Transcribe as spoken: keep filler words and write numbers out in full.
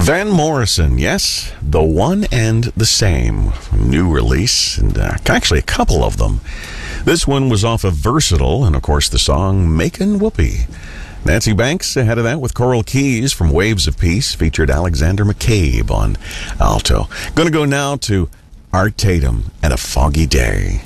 Van Morrison, yes, the one and the same. New release, and uh, actually a couple of them. This one was off of Versatile, and of course the song Makin' Whoopee. Nancy Banks ahead of that with Coral Keys from Waves of Peace, featured Alexander McCabe on alto. Going to go now to Art Tatum and A Foggy Day.